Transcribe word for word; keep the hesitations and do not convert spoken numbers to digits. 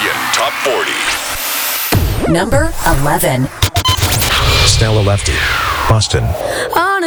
Michigan Top forty. Number eleven. Stella Lefty, Boston. On